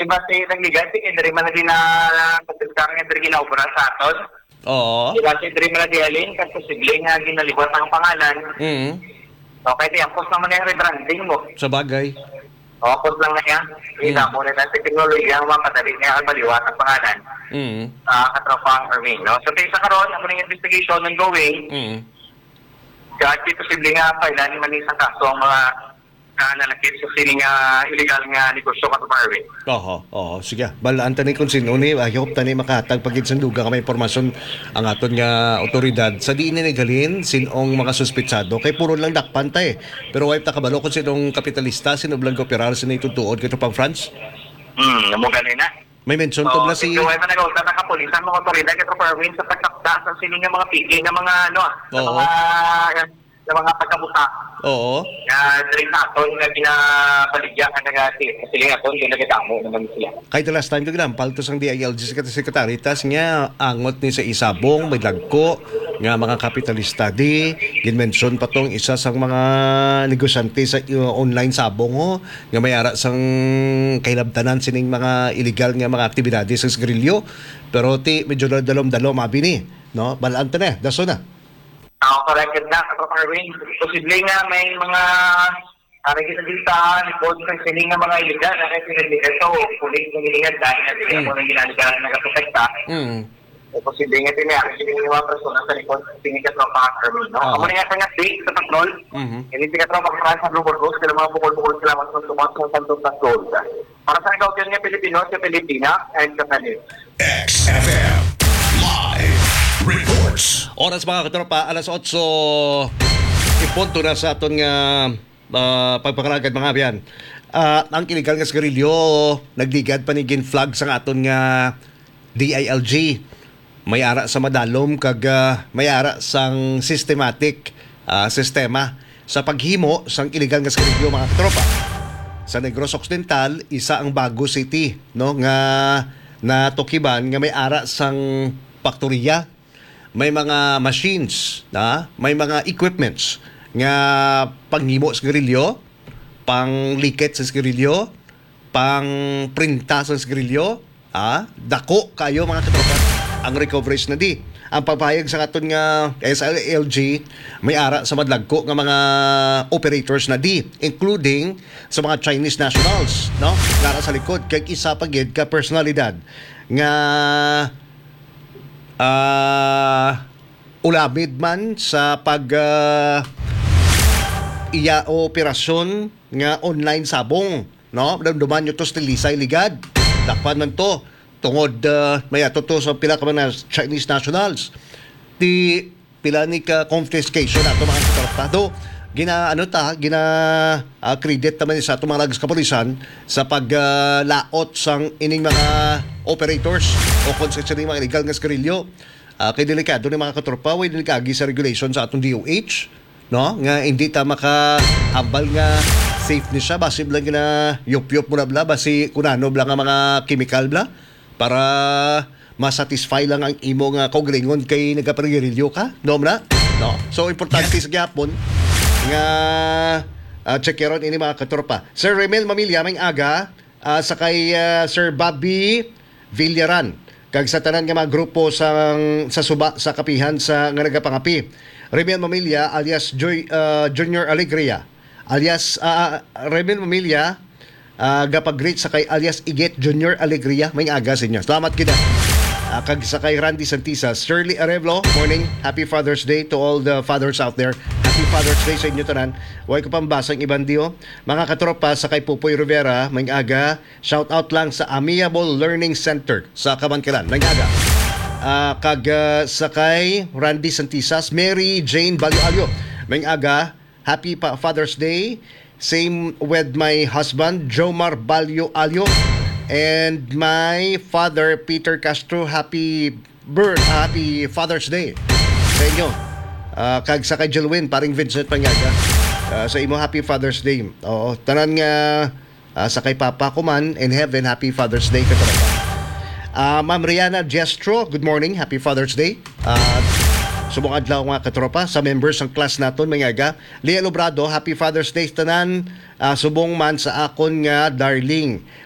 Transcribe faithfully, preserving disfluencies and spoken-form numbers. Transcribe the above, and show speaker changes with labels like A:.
A: ba si nagligan si Henry man din na pagkakang Henry ginaubra sa aton.
B: Oo.
A: Di ba si Henry man di alin kasi posible nga ginalibot ang pangalan.
B: Mm.
A: Okay, di ampos naman yung rebranding mo.
B: Sa bagay.
A: O, ampos lang na yan. Hindi mo na sa teknolohiya ang mapadali niya ang maliwat ang pangalan.
B: Mm.
A: Uh, katropang Erwin, no? So, tayo sa karoon, ako ng investigation ongoing.
B: Mm.
A: Kahit di posible nga pa, ilan ni manisang kaso ang mga uh, nalakit sa sining uh, illegal nga negosyo katropang Erwin.
B: Oo, oo, sige. Balaan tani kung sino ni, ayop tani makatag pagit sanduga ka may impormasyon ang aton nga otoridad. Sa diin ni galin, sinong mga suspitsado. Kay puro lang dakpan ta eh. Pero wipe ta kabalo kung sinong kapitalista, sino blang operar, sino itutuod kito pang France?
A: Hmm, namugali na.
B: May mention to
A: So,
B: na si...
A: ito ay managawta na kapulisan mga otoridad katropang Erwin sa pagtakda sa sining nga mga piki nga mga ano ah, sa
B: Oo.
A: mga sa mga pagkabuta.
B: Oo.
A: Uh, Drin sa aton nga ginapaligya ka na siling aton, ginagadamo naman sila.
B: Kahit the last time ko paltos ang D I L G Secretary, tas nga angot ni sa isabong, may lagko, nga mga kapitalista di, ginmention pa tong isa sa mga negosyante sa uh, online sabong ho, nga may ara sang kailabtanan sining mga illegal nga mga aktibidades sa grilyo, pero ti medyo dalom-dalom abi ni, no? Balaan ta na, daso na.
A: Ako corrected na, ako Erwin. Posible nga may mga arigit-agita, report ng sining nga mga iligan na kasi niligan ito, kulit ng iligan dahil na sila mo nang ginaligan na nagaprotekta.
B: Mm.
A: E posible nga ito niya, kasi yung mga persona sa likod, tingin ka tropa Erwin. No? Amo na nga sa nga date sa patrol, hindi tingin tropa ka sa Blue Gold, sila mga bukol-bukol sila mas tumas ng Santos na Gold. Para sa ikaw dyan nga Pilipino, sa Pilipina, and sa Manila.
C: X F M Live Reports.
B: Oras mga katropa, alas otso, ipunto na sa aton nga uh, pagpakalagad mga biyan. Uh, ang illegal nga sigarilyo, nagligad panigin flag sa aton nga D I L G. May ara sa madalom kag uh, may ara sang systematic uh, sistema sa paghimo sang illegal nga sigarilyo mga katropa. Sa Negros Occidental, isa ang Bago City, no, nga na tukiban nga may ara sang paktoriya. May mga machines, na, may mga equipments nga panghimo sa sigarilyo, pang liket sa sigarilyo, pang printa sa sigarilyo, ah, dako kayo mga katropa ang recoveries na di. Ang pagpahayag sa aton nga S L G may ara sa madlagko nga mga operators na di, including sa mga Chinese nationals, no? Lara sa likod kay isa pagid ka personalidad nga Uh, ulamid man sa pag uh, iya o operasyon nga online sabong, no? Damduman nyo to stilisay ligad. Dakpan man to tungod uh, may ato to sa pila ka mga Chinese nationals. Di pila ni ka confiscation ato mga katarpado. Gina ano ta, gina uh, credit naman sa ato mga lagas kapulisan sa paglaot uh, sang ining mga operators o concession ng mga illegal nga sigarilyo. Uh, kay delikado ni mga katropa, way delikagi sa regulation sa atong D O H, no? Nga hindi ta makaambal nga safe ni siya, basi blang gina yup-yup mo na bla, basi kunano bla nga mga chemical bla, para masatisfy lang ang imo nga kaugalingon kay nagaparegirilyo ka, no na? No? So, importante sa gyapon nga uh, check yaron ini mga katropa. Sir Remel Mamilya, may aga, uh, sakay uh, Sir Bobby Villaran, kag sa tanan nga mga grupo sa sa suba sa kapihan sa nga nagapangapi. Remel Mamilya alias Joy, uh, Junior Alegria alias uh, Remel Mamilya uh, gapag-greet sa kay alias Iget Junior Alegria, may aga sa inyo. Salamat kita. Uh, kag sa kay Randy Santisas, Shirley Arevlo, morning, happy Father's Day to all the fathers out there. Happy Father's Day sa inyo tanan. Huwag ko pambasa ang ibang diyo. Mga katropa sa kay Pupoy Rivera, may aga, shout out lang sa Amiable Learning Center sa Kabankilan, may aga. Uh, kag uh, sa kay Randy Santisas, Mary Jane Balyo-Alyo, may aga, happy pa Father's Day. Same with my husband, Jomar Balyo-Alyo. And my father, Peter Castro, happy birth, happy Father's Day sa inyo. Uh, kag sa kay Jelwin, paring Vincent Panyaga, uh, sa imo happy Father's Day. Oo, tanan nga uh, sa kay Papa Kuman in heaven, happy Father's Day katropa. Uh, Ma'am Rihanna Gestro, good morning, happy Father's Day. Uh, subong adlaw nga katropa sa members ng class naton manyaga. Lia Lobrado, happy Father's Day tanan. Uh, subong man sa akon nga darling